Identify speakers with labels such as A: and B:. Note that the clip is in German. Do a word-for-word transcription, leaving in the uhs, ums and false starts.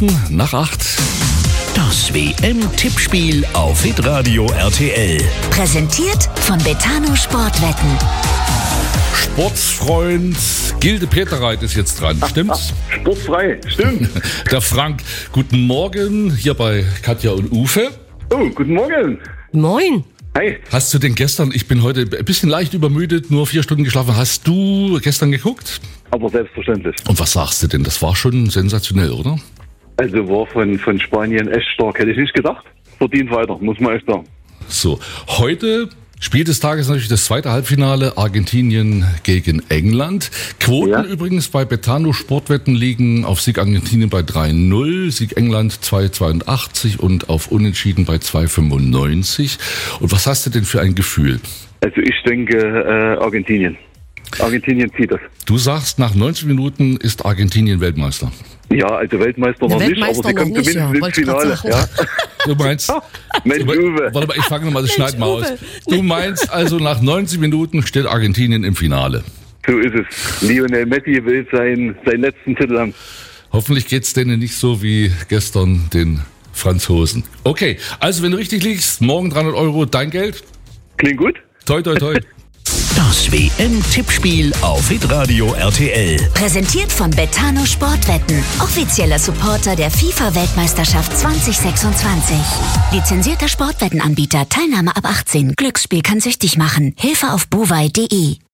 A: Minuten nach acht. Das W M-Tippspiel auf Hitradio R T L.
B: Präsentiert von Betano Sportwetten.
A: Sportsfreund Gilde Peterreit ist jetzt dran, stimmt's?
C: Sportfrei, stimmt.
A: Der Frank, guten Morgen, hier bei Katja und Uwe.
C: Oh, guten Morgen.
D: Moin.
C: Hi.
A: Hast du denn gestern, ich bin heute ein bisschen leicht übermüdet, nur vier Stunden geschlafen, hast du gestern geguckt?
C: Aber selbstverständlich.
A: Und was sagst du denn? Das war schon sensationell, oder?
C: Also war von, von Spanien echt stark, hätte ich nicht gedacht. Verdient weiter, muss man echt sagen.
A: So, heute Spiel des Tages natürlich das zweite Halbfinale, Argentinien gegen England. Quoten
C: Ja.
A: übrigens bei Betano Sportwetten liegen auf Sieg Argentinien bei drei null, Sieg England zwei Komma zweiundachtzig und auf Unentschieden bei zwei Komma fünfundneunzig. Und was hast du denn für ein Gefühl?
C: Also ich denke äh, Argentinien. Argentinien zieht das.
A: Du sagst, nach neunzig Minuten ist Argentinien Weltmeister.
C: Ja, also Weltmeister noch
D: Weltmeister
C: nicht, aber sie
D: noch
C: kommen
D: nicht, ja,
C: zumindest ins
D: wollte ich grad
C: Finale.
D: sagen.
C: Ja.
A: Du meinst...
C: Mensch, Uwe.
A: Warte mal, ich fange nochmal das
D: Mensch,
A: Schneid mal aus.
D: Uwe.
A: Du meinst also, nach neunzig Minuten steht Argentinien im Finale.
C: So ist es. Lionel Messi will seinen, seinen letzten Titel haben.
A: Hoffentlich geht's denen nicht so wie gestern den Franzosen. Okay, also wenn du richtig liegst, morgen dreihundert Euro, dein Geld.
C: Klingt gut?
A: Toi, toi, toi.
B: Das W M-Tippspiel auf Hitradio R T L. Präsentiert von Betano Sportwetten. Offizieller Supporter der FIFA-Weltmeisterschaft zwanzig sechsundzwanzig. Lizenzierter Sportwettenanbieter. Teilnahme ab achtzehn. Glücksspiel kann süchtig machen. Hilfe auf buwei punkt de.